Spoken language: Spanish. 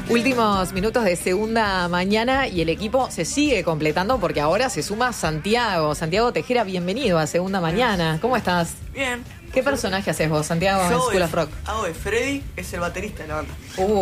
Últimos minutos de segunda mañana y el equipo se sigue completando porque ahora se suma Santiago. Santiago Tejera, bienvenido a Segunda Mañana. ¿Cómo estás? Bien. ¿Qué personaje haces vos, Santiago, en School of Rock? Hago de Freddy, que es el baterista de la banda.